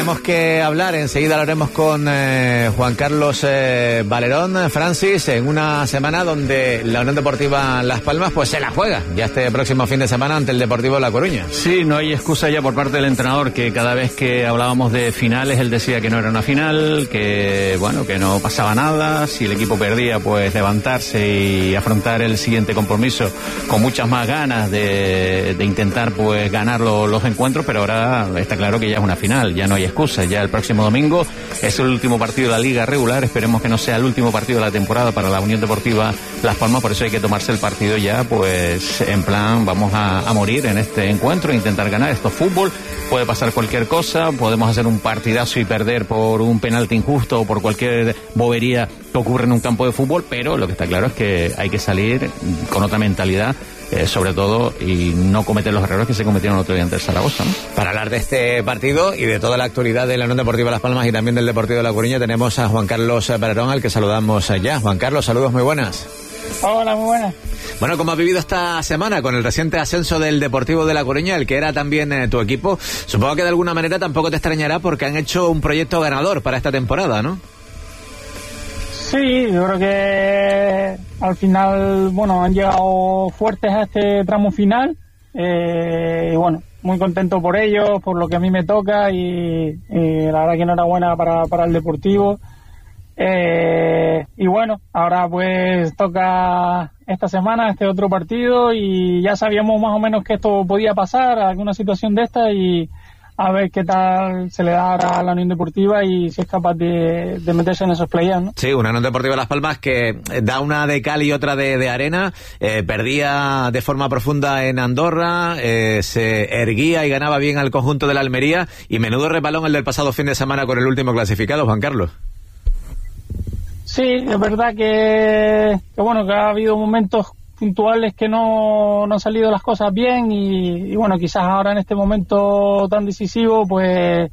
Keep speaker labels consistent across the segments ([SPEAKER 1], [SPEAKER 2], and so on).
[SPEAKER 1] tenemos que hablar, enseguida lo haremos con Juan Carlos Valerón, Francis, en una semana donde la Unión Deportiva Las Palmas pues se la juega ya este próximo fin de semana ante el Deportivo La Coruña.
[SPEAKER 2] Sí, no hay excusa ya por parte del entrenador, que cada vez que hablábamos de finales él decía que no era una final, que bueno, que no pasaba nada, si el equipo perdía pues levantarse y afrontar el siguiente compromiso con muchas más ganas de intentar pues ganar los encuentros, pero ahora está claro que ya es una final, ya no hay excusa, ya el próximo domingo es el último partido de la liga regular, esperemos que no sea el último partido de la temporada para la Unión Deportiva Las Palmas, por eso hay que tomarse el partido ya pues en plan vamos a morir en este encuentro, intentar ganar, esto es fútbol, puede pasar cualquier cosa, podemos hacer un partidazo y perder por un penalti injusto o por cualquier bobería que ocurre en un campo de fútbol, pero lo que está claro es que hay que salir con otra mentalidad, sobre todo, y no cometer los errores que se cometieron el otro día ante el Zaragoza, ¿no?
[SPEAKER 1] Para hablar de este partido y de toda la actualidad de la Unión Deportiva Las Palmas y también del Deportivo de La Coruña, tenemos a Juan Carlos Valerón, al que saludamos ya. Juan Carlos, saludos, muy buenas.
[SPEAKER 3] Hola, muy buenas.
[SPEAKER 1] Bueno, ¿cómo has vivido esta semana con el reciente ascenso del Deportivo de La Coruña, el que era también tu equipo? Supongo que de alguna manera tampoco te extrañará porque han hecho un proyecto ganador para esta temporada, ¿no?
[SPEAKER 3] Sí, yo creo que al final, bueno, han llegado fuertes a este tramo final y bueno, muy contento por ellos, por lo que a mí me toca y la verdad que enhorabuena para el Deportivo. Y bueno, ahora pues toca esta semana este otro partido y ya sabíamos más o menos que esto podía pasar, alguna situación de esta, y a ver qué tal se le da a la Unión Deportiva y si es capaz de meterse en esos playoffs, ¿no?
[SPEAKER 1] Sí, una Unión Deportiva Las Palmas que da una de cal y otra de arena, perdía de forma profunda en Andorra, se erguía y ganaba bien al conjunto de la Almería, y menudo repalón el del pasado fin de semana con el último clasificado, Juan Carlos.
[SPEAKER 3] Sí, es verdad que bueno, que ha habido momentos puntuales que no han salido las cosas bien y bueno, quizás ahora en este momento tan decisivo pues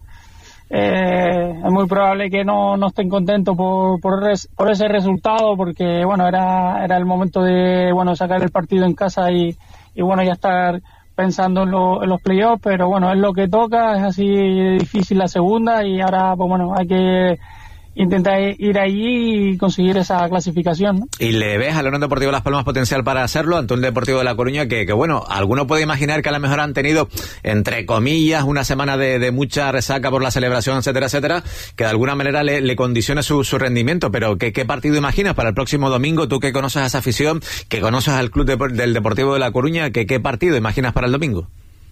[SPEAKER 3] es muy probable que no estén contentos por ese resultado, porque bueno, era el momento de bueno, sacar el partido en casa y bueno, ya estar pensando en los playoffs, pero bueno, es lo que toca, es así difícil la segunda y ahora pues bueno, hay que intentar ir allí y conseguir esa clasificación, ¿no?
[SPEAKER 1] ¿Y le ves a la Unión Deportiva Las Palmas potencial para hacerlo ante un Deportivo de La Coruña que bueno, alguno puede imaginar que a lo mejor han tenido, entre comillas, una semana de mucha resaca por la celebración, etcétera, etcétera, que de alguna manera le condiciona su rendimiento, pero ¿qué partido imaginas para el próximo domingo? Tú que conoces a esa afición, que conoces al club del Deportivo de La Coruña, ¿qué partido imaginas para el domingo?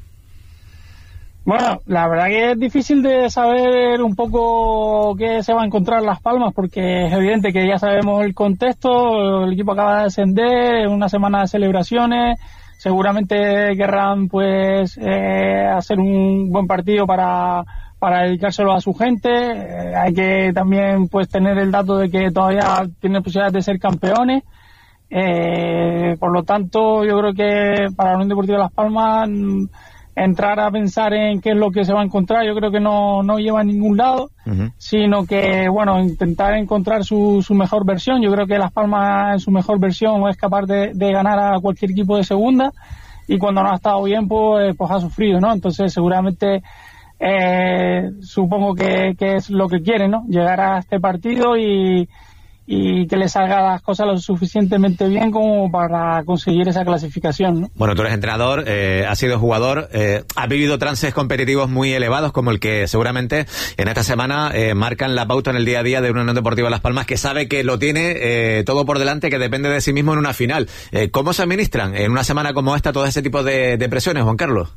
[SPEAKER 3] Bueno, la verdad que es difícil de saber un poco qué se va a encontrar Las Palmas, porque es evidente que ya sabemos el contexto, el equipo acaba de ascender, una semana de celebraciones, seguramente querrán pues hacer un buen partido para dedicárselo a su gente, hay que también pues tener el dato de que todavía tienen posibilidades de ser campeones, por lo tanto yo creo que para la Unión Deportiva Las Palmas entrar a pensar en qué es lo que se va a encontrar, yo creo que no lleva a ningún lado, sino que, bueno, intentar encontrar su mejor versión. Yo creo que Las Palmas en su mejor versión es capaz de ganar a cualquier equipo de segunda, y cuando no ha estado bien, pues ha sufrido, ¿no? Entonces, seguramente, supongo que es lo que quiere, ¿no? Llegar a este partido y que le salga las cosas lo suficientemente bien como para conseguir esa clasificación, ¿no?
[SPEAKER 1] Bueno, tú eres entrenador, has sido jugador, has vivido trances competitivos muy elevados como el que seguramente en esta semana marcan la pauta en el día a día de una Unión Deportiva Las Palmas que sabe que lo tiene todo por delante, que depende de sí mismo en una final. ¿Cómo se administran en una semana como esta todo ese tipo de presiones, Juan Carlos?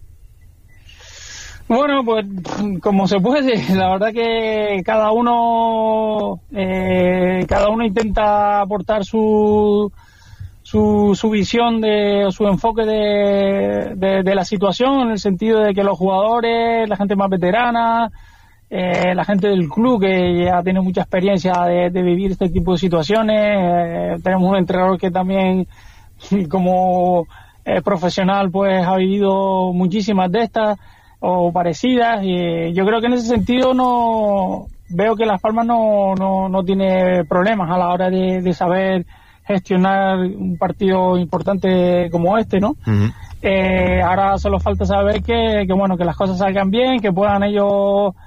[SPEAKER 3] Bueno, pues como se puede, la verdad que cada uno intenta aportar su visión o su enfoque de la situación, en el sentido de que los jugadores, la gente más veterana, la gente del club que ya tiene mucha experiencia de vivir este tipo de situaciones, tenemos un entrenador que también como profesional pues ha vivido muchísimas de estas o parecidas, y yo creo que en ese sentido no veo que Las Palmas no tiene problemas a la hora de saber gestionar un partido importante como este, ¿no? Ahora solo falta saber que bueno, que las cosas salgan bien, que puedan ellos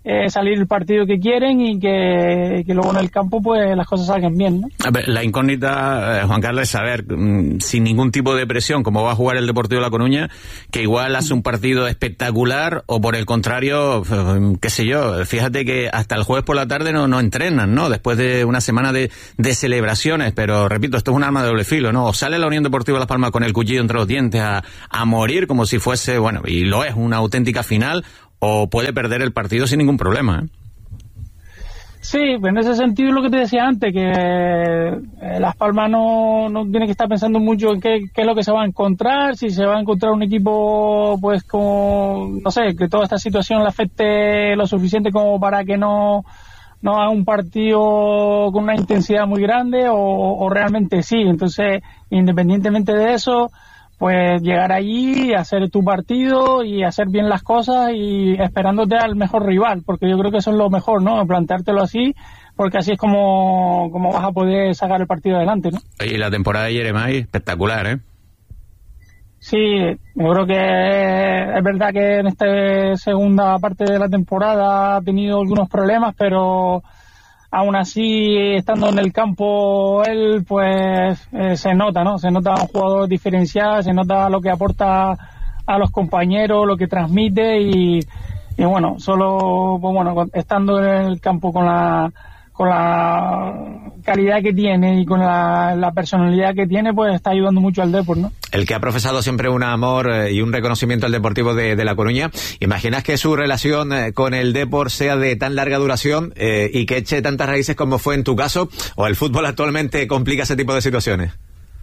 [SPEAKER 3] salir el partido que quieren y que luego en el campo pues las cosas salgan bien, ¿no?
[SPEAKER 2] A ver, la incógnita, Juan Carlos, es saber, sin ningún tipo de presión, cómo va a jugar el Deportivo de La Coruña, que igual hace un partido espectacular o por el contrario, qué sé yo, fíjate que hasta el jueves por la tarde no entrenan, ¿no? Después de una semana de celebraciones, pero repito, esto es un arma de doble filo, ¿no? O sale la Unión Deportiva Las Palmas con el cuchillo entre los dientes a morir como si fuese, bueno, y lo es, una auténtica final, o puede perder el partido sin ningún problema, ¿eh?
[SPEAKER 3] Sí, en ese sentido lo que te decía antes, que Las Palmas no tiene que estar pensando mucho en qué es lo que se va a encontrar, si se va a encontrar un equipo, pues como, no sé, que toda esta situación le afecte lo suficiente como para que no haga un partido con una intensidad muy grande o realmente sí. Entonces, independientemente de eso, pues llegar allí, hacer tu partido y hacer bien las cosas y esperándote al mejor rival, porque yo creo que eso es lo mejor, ¿no? Planteártelo así, porque así es como vas a poder sacar el partido adelante, ¿no?
[SPEAKER 2] Y la temporada de Jeremai, espectacular, ¿eh?
[SPEAKER 3] Sí, yo creo que es verdad que en esta segunda parte de la temporada ha tenido algunos problemas, pero aún así, estando en el campo él, pues se nota, ¿no? Se nota un jugador diferencial, se nota lo que aporta a los compañeros, lo que transmite y bueno, solo, pues bueno, estando en el campo con la calidad que tiene y con la personalidad que tiene, pues está ayudando mucho al Depor, ¿no?
[SPEAKER 1] El que ha profesado siempre un amor y un reconocimiento al Deportivo de La Coruña. ¿Imaginas que su relación con el Depor sea de tan larga duración y que eche tantas raíces como fue en tu caso? ¿O el fútbol actualmente complica ese tipo de situaciones?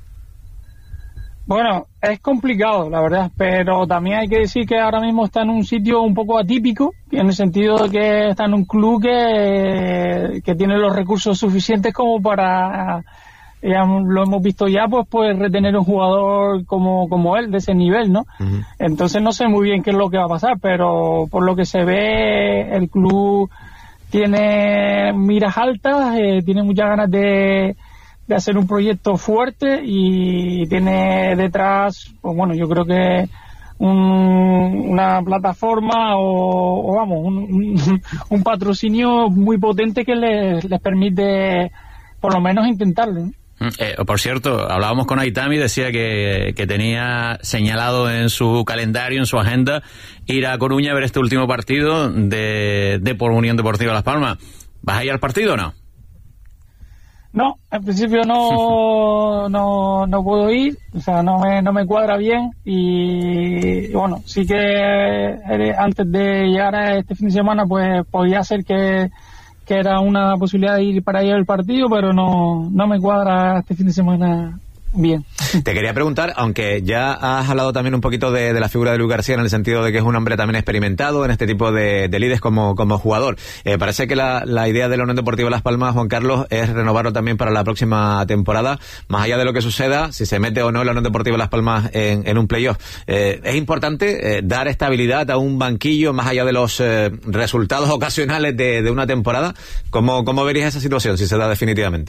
[SPEAKER 3] Bueno, es complicado, la verdad, pero también hay que decir que ahora mismo está en un sitio un poco atípico, en el sentido de que está en un club que tiene los recursos suficientes como para, ya lo hemos visto ya, pues retener un jugador como él, de ese nivel, ¿no? Uh-huh. Entonces no sé muy bien qué es lo que va a pasar, pero por lo que se ve, el club tiene miras altas, tiene muchas ganas de hacer un proyecto fuerte y tiene detrás, pues bueno, yo creo que una plataforma o vamos, un patrocinio muy potente que les permite por lo menos intentarlo, ¿no?
[SPEAKER 2] Por cierto, hablábamos con Aitami, decía que tenía señalado en su calendario, en su agenda, ir a Coruña a ver este último partido de por Unión Deportiva Las Palmas. ¿Vas a ir al partido o no?
[SPEAKER 3] No, en principio no puedo ir, o sea, no me cuadra bien y bueno, sí que antes de llegar a este fin de semana pues podía ser que era una posibilidad de ir para allá al partido, pero no me cuadra este fin de semana bien.
[SPEAKER 1] Te quería preguntar, aunque ya has hablado también un poquito de la figura de Luis García en el sentido de que es un hombre también experimentado en este tipo de lides como jugador. Parece que la idea de la Unión Deportiva Las Palmas, Juan Carlos, es renovarlo también para la próxima temporada, más allá de lo que suceda, si se mete o no la Unión Deportiva Las Palmas en un playoff. Es importante dar estabilidad a un banquillo más allá de los resultados ocasionales de una temporada. ¿Cómo verías esa situación si se da definitivamente?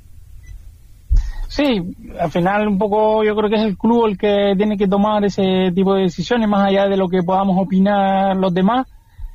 [SPEAKER 3] Sí, al final un poco yo creo que es el club el que tiene que tomar ese tipo de decisiones más allá de lo que podamos opinar los demás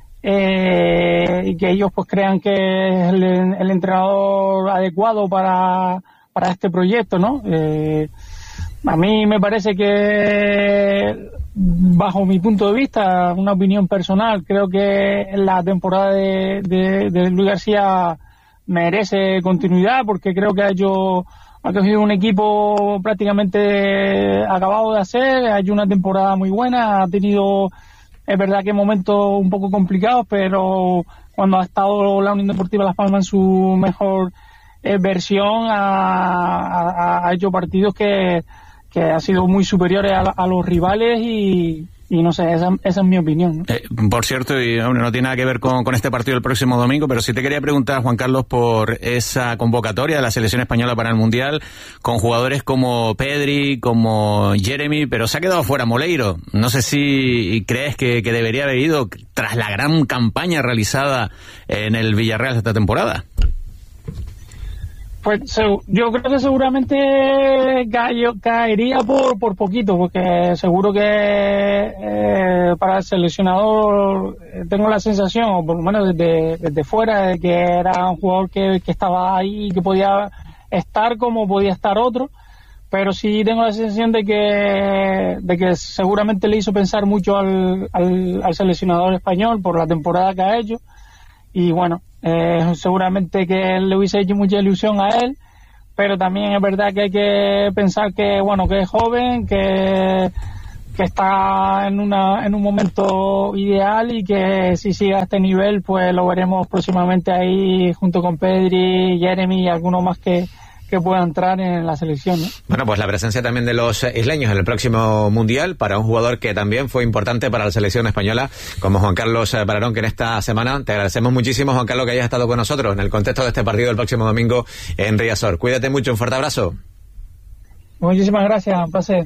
[SPEAKER 3] y que ellos pues crean que es el entrenador adecuado para este proyecto, ¿no? A mí me parece que bajo mi punto de vista, una opinión personal, creo que la temporada de Luis García merece continuidad porque creo que ha cogido un equipo prácticamente acabado de hacer, ha hecho una temporada muy buena, ha tenido, es verdad que momentos un poco complicados, pero cuando ha estado la Unión Deportiva Las Palmas en su mejor versión, ha hecho partidos que han sido muy superiores a los rivales y no sé, esa es mi opinión, ¿no?
[SPEAKER 2] Por cierto, y no tiene nada que ver con este partido del próximo domingo, pero sí te quería preguntar, Juan Carlos, por esa convocatoria de la selección española para el Mundial, con jugadores como Pedri, como Jeremy, pero se ha quedado fuera Moleiro. No sé si crees que debería haber ido tras la gran campaña realizada en el Villarreal esta temporada.
[SPEAKER 3] Pues yo creo que seguramente caería por poquito, porque seguro que para el seleccionador tengo la sensación, o por lo menos desde fuera, de que era un jugador que estaba ahí, que podía estar como podía estar otro, pero sí tengo la sensación de que seguramente le hizo pensar mucho al seleccionador español por la temporada que ha hecho, y bueno, seguramente que le hubiese hecho mucha ilusión a él, pero también es verdad que hay que pensar que bueno, que es joven, que está en un momento ideal, y que si sigue a este nivel pues lo veremos próximamente ahí junto con Pedri, Jeremy y alguno más que pueda entrar en la selección, ¿no?
[SPEAKER 1] Bueno, pues la presencia también de los isleños en el próximo Mundial para un jugador que también fue importante para la selección española, como Juan Carlos Valerón, que en esta semana te agradecemos muchísimo, Juan Carlos, que hayas estado con nosotros en el contexto de este partido el próximo domingo en Riazor. Cuídate mucho, un fuerte abrazo.
[SPEAKER 3] Muchísimas gracias, un placer.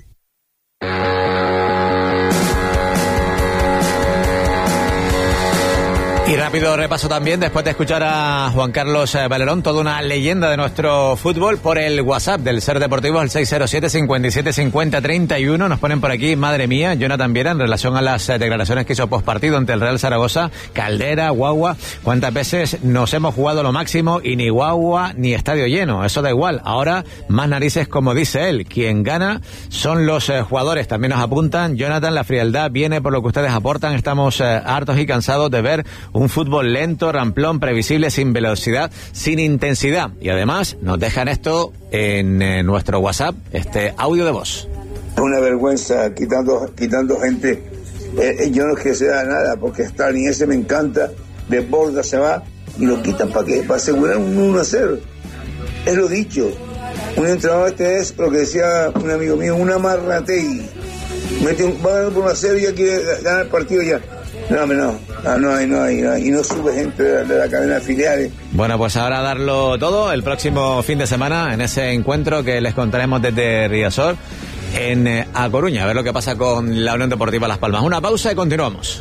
[SPEAKER 1] Y rápido repaso también, después de escuchar a Juan Carlos Valerón, toda una leyenda de nuestro fútbol, por el WhatsApp del Ser Deportivo, el 607-57-50-31. Nos ponen por aquí, madre mía, Jonathan Viera, en relación a las declaraciones que hizo postpartido ante el Real Zaragoza, Caldera, Guagua, cuántas veces nos hemos jugado lo máximo y ni Guagua ni estadio lleno, eso da igual. Ahora, más narices, como dice él, quien gana son los jugadores. También nos apuntan, Jonathan, la frialdad viene por lo que ustedes aportan, estamos hartos y cansados de ver un fútbol lento, ramplón, previsible, sin velocidad, sin intensidad. Y además nos dejan esto en nuestro WhatsApp, este audio de voz.
[SPEAKER 4] Es una vergüenza quitando gente. Yo no es que sea nada, porque Stalin ese me encanta, desborda, se va, y lo quitan ¿para qué? Para asegurar un 1-0. Es lo dicho. Un entrenador es lo que decía un amigo mío, una marratei. Va ganando por 1-0 y ya quiere ganar el partido ya. No hay, y no sube gente de la cadena de filiales.
[SPEAKER 1] Bueno, pues ahora darlo todo el próximo fin de semana en ese encuentro que les contaremos desde Riazor en A Coruña, a ver lo que pasa con la Unión Deportiva Las Palmas. Una pausa y continuamos.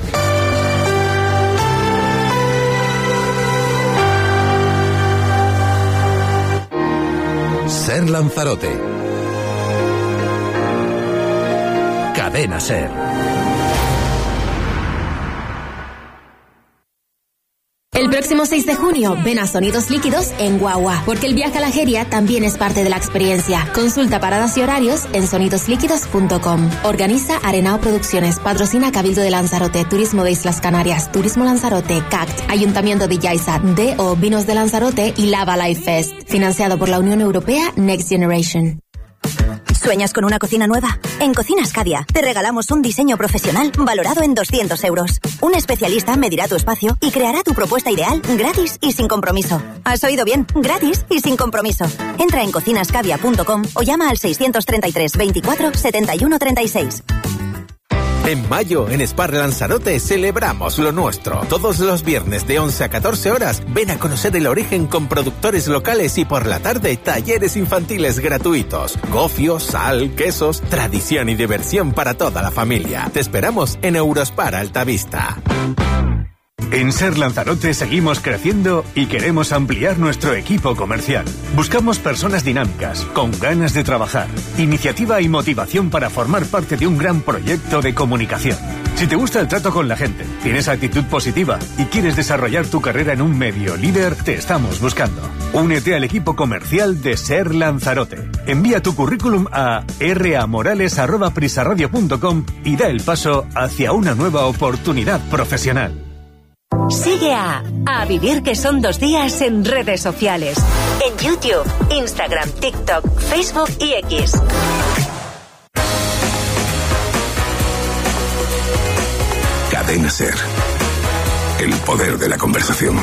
[SPEAKER 5] Ser Lanzarote. Cadena Ser.
[SPEAKER 6] El próximo 6 de junio, ven a Sonidos Líquidos en Guagua, porque el viaje a la Jeria también es parte de la experiencia. Consulta paradas y horarios en sonidosliquidos.com. Organiza Arenao Producciones, patrocina Cabildo de Lanzarote, Turismo de Islas Canarias, Turismo Lanzarote, CACT, Ayuntamiento de Yaiza, DO, Vinos de Lanzarote y Lava Life Fest. Financiado por la Unión Europea Next Generation.
[SPEAKER 7] ¿Sueñas con una cocina nueva? En Cocinas Cadia te regalamos un diseño profesional valorado en 200 euros. Un especialista medirá tu espacio y creará tu propuesta ideal gratis y sin compromiso. ¿Has oído bien? Gratis y sin compromiso. Entra en cocinascadia.com o llama al 633 24 71 36.
[SPEAKER 5] En mayo, en Spar Lanzarote, celebramos lo nuestro. Todos los viernes de 11 a 14 horas, ven a conocer el origen con productores locales y por la tarde, talleres infantiles gratuitos. Gofio, sal, quesos, tradición y diversión para toda la familia. Te esperamos en Eurospar Altavista.
[SPEAKER 8] En Ser Lanzarote seguimos creciendo y queremos ampliar nuestro equipo comercial. Buscamos personas dinámicas, con ganas de trabajar, iniciativa y motivación para formar parte de un gran proyecto de comunicación. Si te gusta el trato con la gente, tienes actitud positiva y quieres desarrollar tu carrera en un medio líder, te estamos buscando. Únete al equipo comercial de Ser Lanzarote. Envía tu currículum a ramorales@prisaradio.com y da el paso hacia una nueva oportunidad profesional.
[SPEAKER 9] Sigue a Vivir que son 2 días en redes sociales. En YouTube, Instagram, TikTok, Facebook y X.
[SPEAKER 5] Cadena Ser. El poder de la conversación.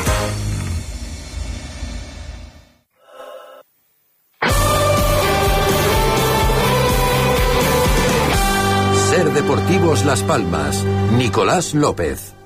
[SPEAKER 5] Ser Deportivos Las Palmas. Nicolás López.